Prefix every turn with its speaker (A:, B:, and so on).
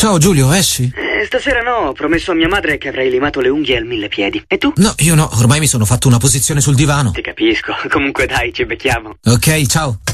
A: Ciao Giulio, esci?
B: Stasera no, ho promesso a mia madre che avrei limato le unghie al 1000 piedi. E tu?
A: No, io no, ormai mi sono fatto una posizione sul divano.
B: Ti capisco. Comunque dai, ci becchiamo.
A: Ok, ciao.